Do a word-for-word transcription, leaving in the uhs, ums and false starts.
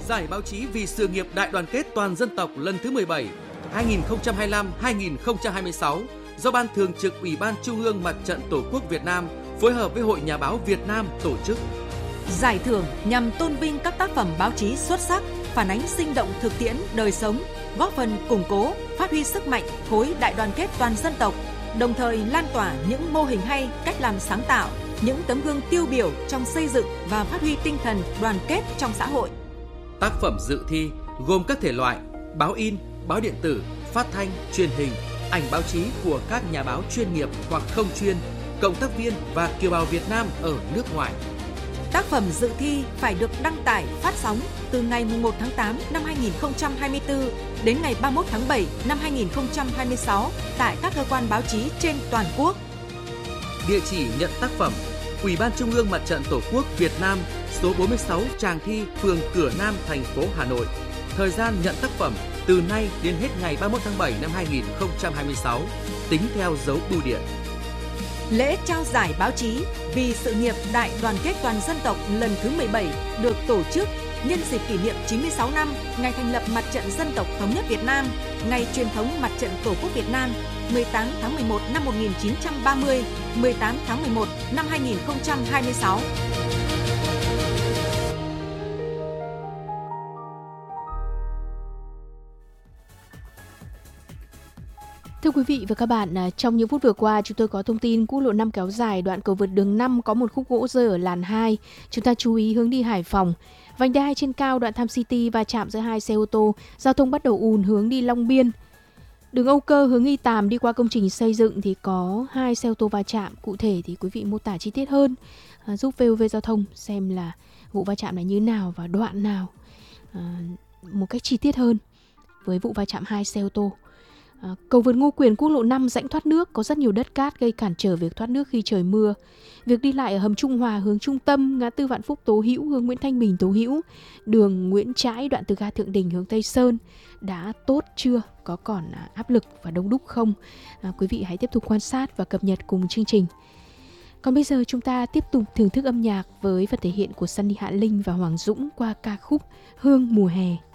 Giải báo chí vì sự nghiệp đại đoàn kết toàn dân tộc lần thứ mười bảy, hai nghìn không trăm hai mươi lăm đến hai nghìn không trăm hai mươi sáu do Ban Thường trực Ủy ban Trung ương Mặt trận Tổ quốc Việt Nam phối hợp với Hội Nhà báo Việt Nam tổ chức. Giải thưởng nhằm tôn vinh các tác phẩm báo chí xuất sắc, phản ánh sinh động thực tiễn đời sống, góp phần củng cố, phát huy sức mạnh khối đại đoàn kết toàn dân tộc, đồng thời lan tỏa những mô hình hay, cách làm sáng tạo, những tấm gương tiêu biểu trong xây dựng và phát huy tinh thần đoàn kết trong xã hội. Tác phẩm dự thi gồm các thể loại báo in, báo điện tử, phát thanh, truyền hình, ảnh báo chí của các nhà báo chuyên nghiệp hoặc không chuyên, cộng tác viên và kiều bào Việt Nam ở nước ngoài. Tác phẩm dự thi phải được đăng tải phát sóng từ ngày mùng một tháng tám năm hai nghìn không trăm hai mươi tư đến ngày ba mươi mốt tháng bảy năm hai nghìn không trăm hai mươi sáu tại các cơ quan báo chí trên toàn quốc. Địa chỉ nhận tác phẩm: Ủy ban Trung ương Mặt trận Tổ quốc Việt Nam, số bốn mươi sáu Tràng Thi, phường Cửa Nam, thành phố Hà Nội. Thời gian nhận tác phẩm từ nay đến hết ngày ba mươi mốt tháng bảy năm hai nghìn không trăm hai mươi sáu, tính theo dấu bưu điện. Lễ trao giải báo chí vì sự nghiệp đại đoàn kết toàn dân tộc lần thứ mười bảy được tổ chức nhân dịp kỷ niệm chín mươi sáu năm ngày thành lập Mặt trận Dân tộc Thống nhất Việt Nam, ngày truyền thống Mặt trận Tổ quốc Việt Nam mười tám tháng mười một năm một nghìn chín trăm ba mươi, mười tám tháng mười một năm hai nghìn không trăm hai mươi sáu. Thưa quý vị và các bạn, trong những phút vừa qua chúng tôi có thông tin quốc lộ năm kéo dài, đoạn cầu vượt đường năm có một khúc gỗ rơi ở làn hai. Chúng ta chú ý hướng đi Hải Phòng. Vành đai hai trên cao đoạn Tham City va chạm giữa hai xe ô tô, giao thông bắt đầu ùn hướng đi Long Biên. Đường Âu Cơ hướng Nghi Tàm đi qua công trình xây dựng thì có hai xe ô tô va chạm. Cụ thể thì quý vị mô tả chi tiết hơn, à, giúp vê o vê Giao thông xem là vụ va chạm này như nào và đoạn nào à, một cách chi tiết hơn với vụ va chạm hai xe ô tô. À, cầu vượt Ngô Quyền quốc lộ năm rãnh thoát nước có rất nhiều đất cát gây cản trở việc thoát nước khi trời mưa. Việc đi lại ở hầm Trung Hòa hướng trung tâm, ngã tư Vạn Phúc Tố Hữu hướng Nguyễn Thanh Bình Tố Hữu, đường Nguyễn Trãi đoạn từ ga Thượng Đình hướng Tây Sơn đã tốt chưa? Có còn áp lực và đông đúc không? À, quý vị hãy tiếp tục quan sát và cập nhật cùng chương trình. Còn bây giờ chúng ta tiếp tục thưởng thức âm nhạc với phần thể hiện của Sunny Hạ Linh và Hoàng Dũng qua ca khúc Hương Mùa Hè.